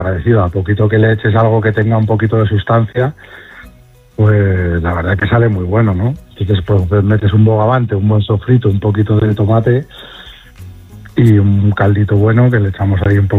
agradecido. A poquito que le eches algo que tenga un poquito de sustancia, pues la verdad es que sale muy bueno, ¿no? Entonces pues metes un bogavante, un buen sofrito, un poquito de tomate y un caldito bueno que le echamos ahí un poco